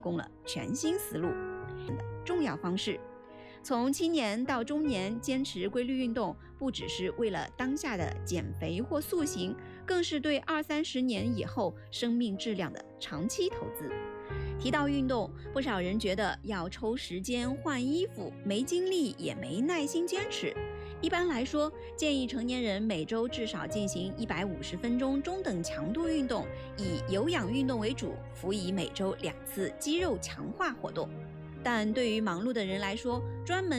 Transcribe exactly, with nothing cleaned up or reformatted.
供了全新思路的重要方式。从青年到中年，坚持规律运动，不只是为了当下的减肥或塑形，更是对二三十年以后生命质量的长期投资。提到运动，不少人觉得要抽时间换衣服，没精力也没耐心坚持。一般来说，建议成年人每周至少进行一百五十分钟中等强度运动，以有氧运动为主，辅以每周两次肌肉强化活动。但对于忙碌的人来说，专门